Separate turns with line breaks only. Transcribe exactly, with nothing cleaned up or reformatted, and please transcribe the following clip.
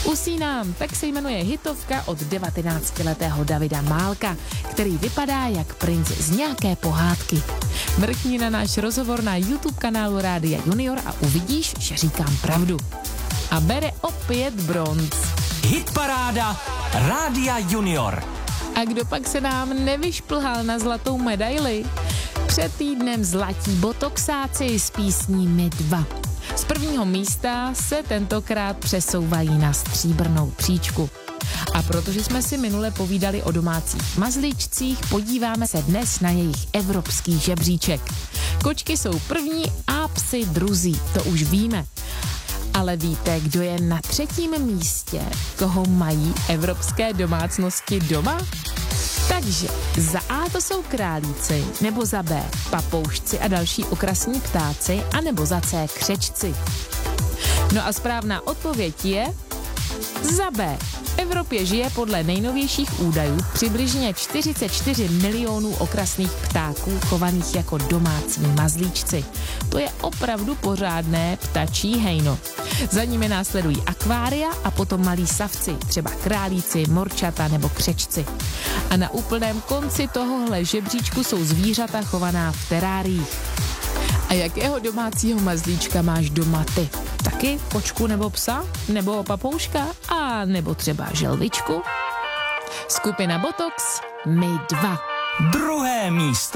Usínám, tak se jmenuje hitovka od devatenáctiletého Davida Málka, který vypadá jak princ z nějaké pohádky. Mrkni na náš rozhovor na YouTube kanálu Rádia Junior a uvidíš, že říkám pravdu. A bere opět bronz.
Hitparáda Rádia Junior.
A kdo pak se nám nevyšplhal na zlatou medaili? Před týdnem zlatí botoxáci s písní My dva. Z prvního místa se tentokrát přesouvají na stříbrnou příčku. A protože jsme si minule povídali o domácích mazlíčcích, podíváme se dnes na jejich evropský žebříček. Kočky jsou první a psy druzí, to už víme. Ale víte, kdo je na třetím místě? Koho mají evropské domácnosti doma? Takže za A to jsou králíci, nebo za B papoušci a další okrasní ptáci, anebo za C křečci. No a správná odpověď je za B. V Evropě žije podle nejnovějších údajů přibližně čtyřicet čtyři milionů okrasných ptáků chovaných jako domácí mazlíčci. To je opravdu pořádné ptačí hejno. Za nimi následují akvária a potom malí savci, třeba králíci, morčata nebo křečci. A na úplném konci tohohle žebříčku jsou zvířata chovaná v teráriích. A jakého domácího mazlíčka máš doma ty? Taky kočku nebo psa? Nebo papouška? A nebo třeba želvičku? Skupina Botox, My dva.
Druhé místo.